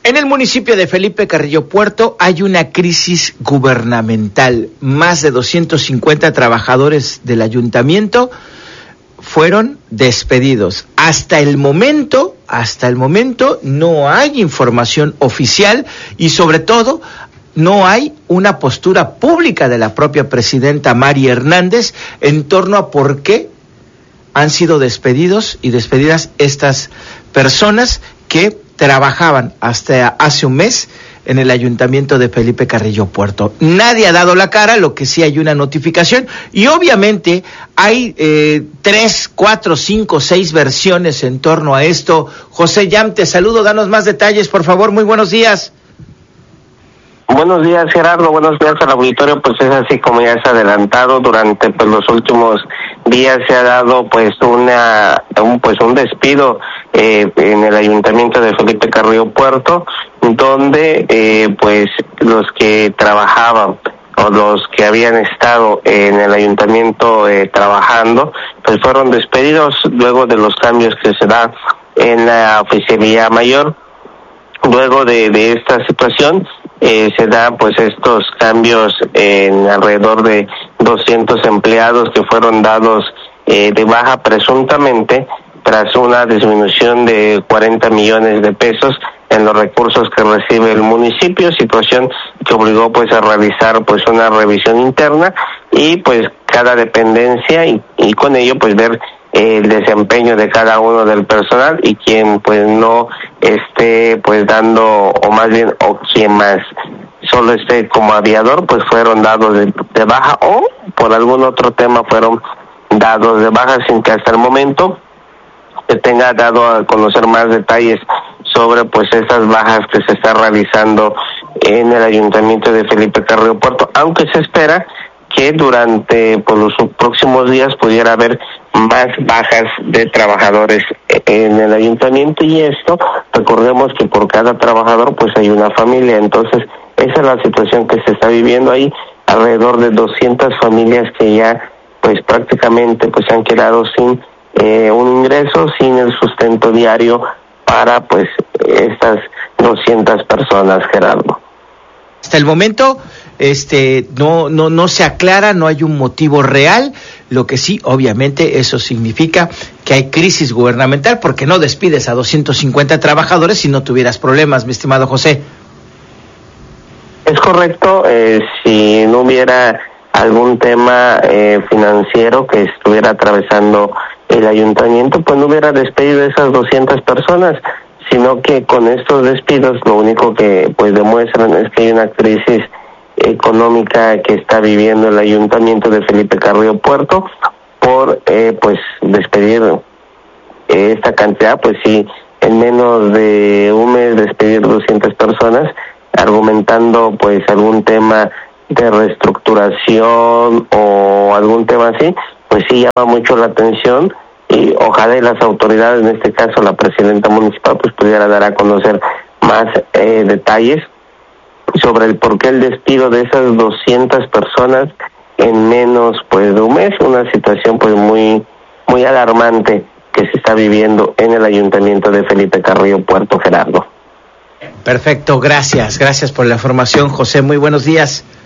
En el municipio de Felipe Carrillo Puerto hay una crisis gubernamental. Más de 250 trabajadores del ayuntamiento fueron despedidos. Hasta el momento no hay información oficial y sobre todo no hay una postura pública de la propia presidenta Mari Hernández en torno a por qué han sido despedidos y despedidas estas personas que trabajaban hasta hace un mes en el ayuntamiento de Felipe Carrillo Puerto. Nadie ha dado la cara, lo que sí hay una notificación y obviamente hay 3, 4, 5, 6 versiones en torno a esto. José Yam, te saludo, danos más detalles, por favor, muy buenos días. Buenos días, Gerardo, buenos días al auditorio. Pues es así como ya se ha adelantado, durante los últimos días se ha dado un despido en el ayuntamiento de Felipe Carrillo Puerto, donde los que trabajaban o los que habían estado en el ayuntamiento trabajando, pues fueron despedidos luego de los cambios que se dan en la oficialía mayor. Luego de esta situación se dan pues estos cambios en alrededor de 200 empleados que fueron dados de baja presuntamente tras una disminución de 40 millones de pesos en los recursos que recibe el municipio, situación que obligó pues a realizar pues una revisión interna y pues cada dependencia y con ello pues ver el desempeño de cada uno del personal y quien pues no esté pues dando o más bien o quien más solo esté como aviador pues fueron dados de baja o por algún otro tema fueron dados de baja sin que hasta el momento se tenga dado a conocer más detalles sobre pues esas bajas que se está realizando en el ayuntamiento de Felipe Carrillo Puerto, aunque se espera que durante los próximos días pudiera haber más bajas de trabajadores en el ayuntamiento y esto, recordemos que por cada trabajador pues hay una familia, entonces esa es la situación que se está viviendo ahí, alrededor de 200 familias que ya pues prácticamente pues han quedado sin un ingreso, sin el sustento diario para pues estas 200 personas, Gerardo. Hasta el momento no se aclara, no hay un motivo real, lo que sí, obviamente, eso significa que hay crisis gubernamental, porque no despides a 250 trabajadores si no tuvieras problemas, mi estimado José. Es correcto, si no hubiera algún tema financiero que estuviera atravesando el ayuntamiento, pues no hubiera despedido a esas 200 personas, sino que con estos despidos lo único que pues demuestran es que hay una crisis económica que está viviendo el ayuntamiento de Felipe Carrillo Puerto por pues despedir esta cantidad, pues sí, en menos de un mes despedir 200 personas, argumentando pues algún tema de reestructuración o algún tema así, pues sí llama mucho la atención y ojalá y las autoridades, en este caso la presidenta municipal, pues pudiera dar a conocer más detalles sobre el por qué el despido de esas 200 personas en menos pues de un mes, una situación pues muy alarmante que se está viviendo en el ayuntamiento de Felipe Carrillo Puerto, Gerardo. Perfecto, gracias por la información, José, muy buenos días.